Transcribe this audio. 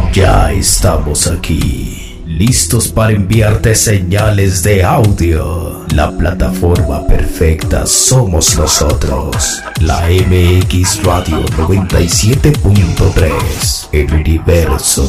Ya estamos aquí, listos para enviarte señales de audio. La plataforma perfecta somos nosotros. La MX Radio 97.3, el universo